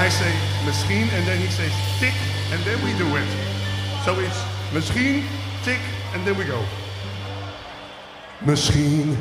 I say misschien, and then he says tik, and then we do it. So it's misschien, tik, and then we go. Misschien.